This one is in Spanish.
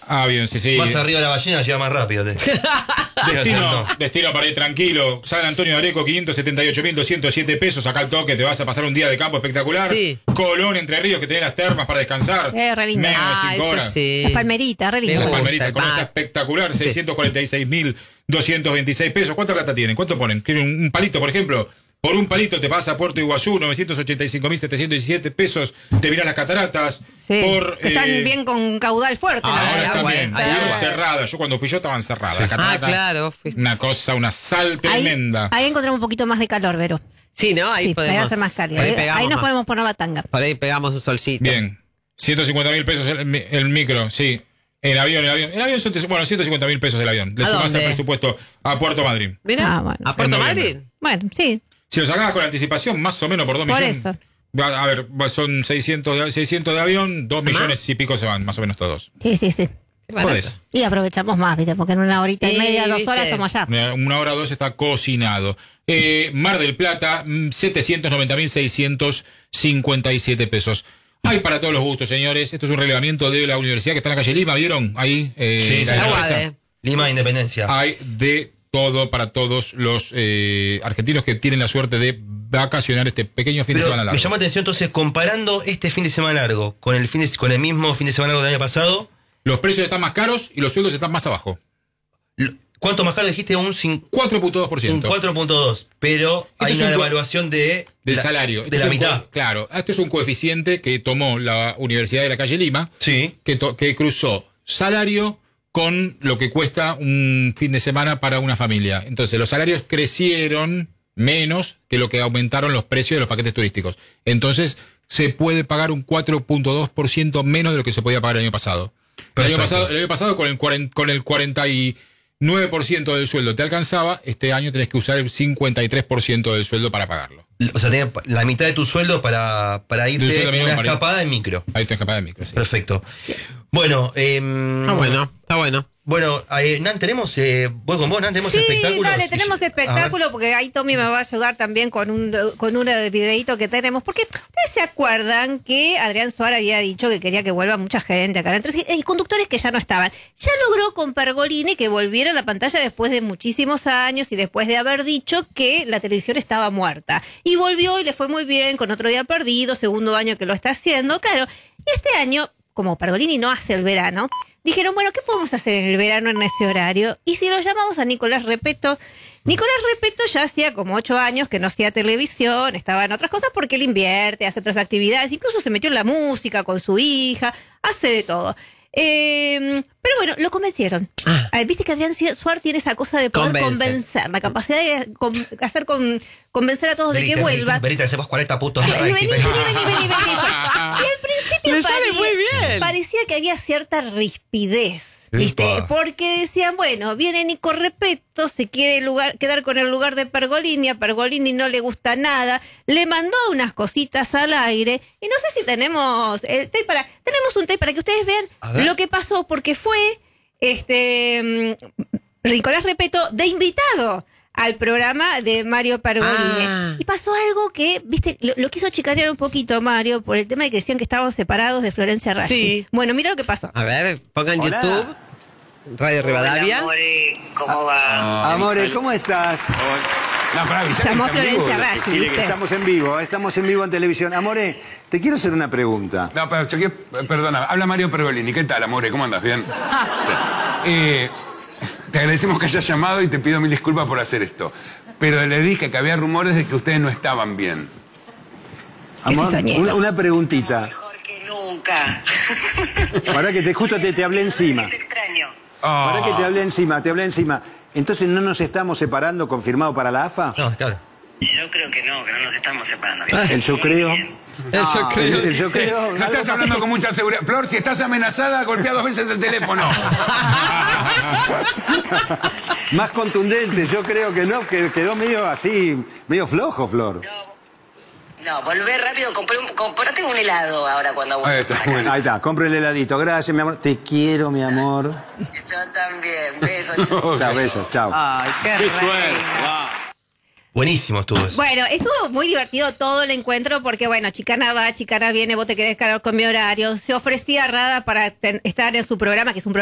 Avión, sí. Más arriba de la ballena llega más rápido. Destino para ir tranquilo. San Antonio de Areco, 578.207 pesos. Acá al toque te vas a pasar un día de campo espectacular. Sí. Colón, Entre Ríos, que tenés las termas para descansar. Re linda. Menos de 5 eso horas. sí. Las palmeritas, re linda. Las gusta, palmeritas, Colón está va. espectacular. Sí. 646.226 pesos. ¿Cuánta plata tienen? ¿Cuánto ponen? ¿Quieren un palito, por ejemplo? Por un palito te vas a Puerto Iguazú, 985.717 pesos. Te mirás las cataratas. Sí. Por, Están bien con caudal fuerte. Ahora Ay, están agua, bien. hay Estaban agua. cerradas. Yo cuando fui yo estaban cerradas. Las cataratas, claro. una cosa, una sal tremenda. Ahí encontramos un poquito más de calor, Vero. Sí, ¿no? Ahí Sí, podemos. para hacer más cálido. Por ahí, pegamos Ahí nos más. podemos poner la tanga. Por ahí pegamos un solcito. Bien. 150.000 pesos el micro, sí. El avión son 150.000 pesos el avión. Le ¿A sumás el dónde? presupuesto a Puerto Madryn. Mira, Bueno. ¿a Puerto En noviembre. Madryn? Bueno, sí. Si lo sacabas con anticipación, más o menos por 2 Por millones. eso. A ver, son 600 de avión, 2 millones y pico se van, más o menos todos. Sí. Qué barato. Podés. Y aprovechamos más, ¿viste? Porque en una horita y Sí, media, 2 ¿viste? horas estamos allá. Una hora o dos está cocinado. Mar del Plata, 790.657 pesos. Hay para todos los gustos, señores. Esto es un relevamiento de la universidad que está en la calle Lima, ¿vieron? Ahí. Sí, la sí. Agua empresa. de- Lima Independencia. Hay de todo para todos los argentinos que tienen la suerte de vacacionar este pequeño fin de Pero semana me largo. llamó la atención entonces, comparando este fin de semana largo con el mismo fin de semana largo del año pasado, Los precios están más caros y los sueldos están más abajo. ¿cuánto más caro dijiste? Un 4.2%. 4.2, pero hay es una un evaluación Del salario. de Este la es un mitad. Claro, este es un coeficiente que tomó la Universidad de la calle Lima, Sí. que cruzó salario con lo que cuesta un fin de semana para una familia. Entonces, los salarios crecieron menos que lo que aumentaron los precios de los paquetes turísticos. Entonces, se puede pagar un 4.2% menos de lo que se podía pagar el año pasado. El año pasado con el 49% del sueldo te alcanzaba, este año tenés que usar el 53% del sueldo para pagarlo. O sea, tenés la mitad de tu sueldo para irte sueldo mínimo una para ir. escapada en micro. Ahí te escapada de micro, sí. Perfecto. Bueno, Está bueno. Nan, tenemos, voy con vos, Nan, tenemos Sí, espectáculos. dale, tenemos espectáculo porque ahí Tommy me va a ayudar también con un videíto que tenemos. Porque ustedes se acuerdan que Adrián Suárez había dicho que quería que vuelva mucha gente acá. Entonces, y conductores que ya no estaban. Ya logró con Pergolini que volviera a la pantalla después de muchísimos años y después de haber dicho que la televisión estaba muerta. Y volvió y le fue muy bien con Otro Día Perdido, segundo año que lo está haciendo. Claro, y este año, como Pergolini no hace el verano, dijeron, bueno, ¿qué podemos hacer en el verano en ese horario? Y si lo llamamos a Nicolás Repeto. Nicolás Repeto ya hacía como 8 años que no hacía televisión, estaba en otras cosas porque él invierte, hace otras actividades, incluso se metió en la música con su hija, hace de todo. Pero bueno, lo convencieron. Viste que Adrián Suárez tiene esa cosa de poder convencer, la capacidad de convencer a todos de que vuelva. Verita, hacemos 40 putos. Vení. Y al principio Le sale muy bien. parecía que había cierta rispidez. ¿Viste? Epa. Porque decían, bueno, viene Nico Repeto, se quiere quedar con el lugar de Pergolini, a Pergolini no le gusta nada, le mandó unas cositas al aire, y no sé si tenemos tenemos un tape para que ustedes vean lo que pasó, porque fue Nicolás Repeto de invitado al programa de Mario Pergolini. Y pasó algo que, viste, lo quiso chicanear un poquito Mario por el tema de que decían que estaban separados de Florencia Raggi. Sí. Bueno, mira lo que pasó. A ver, pongan YouTube, Radio Rivadavia. Amore, ¿cómo va? Amore, ¿cómo estás? Llamó Florencia Raggi, ¿viste? Estamos en vivo en televisión. Amore, te quiero hacer una pregunta. No, pero perdona, habla Mario Pergolini. ¿Qué tal, amore? ¿Cómo andas? ¿Bien? Te agradecemos que hayas llamado y te pido mil disculpas por hacer esto. Pero le dije que había rumores de que ustedes no estaban bien. Amor, soñero. una preguntita. Mejor que nunca. Para que justo te hablé encima. Te extraño. Para que te hablé encima. Entonces, ¿no nos estamos separando confirmado para la AFA? No, claro. Yo creo que no nos estamos separando. El yo creo. Yo creo. El yo Sí, creo. no estás hablando con mucha seguridad. Flor, si estás amenazada, golpea 2 veces el teléfono. Más contundente, yo creo que no, que quedó medio así, medio flojo, Flor. No, volvé rápido, comprate un helado ahora cuando vuelvas. Ahí está, a casa. bueno. Ahí está, compro el heladito. Gracias, mi amor. Te quiero, mi amor. Yo también, besos. Chao, besos, chao. Ay, qué rey. Buenísimo estuvo eso. Bueno, estuvo muy divertido todo el encuentro porque, bueno, Chicana va, Chicana viene, vos te querés cargar con mi horario. Se ofrecía Rada para estar en su programa, que es un programa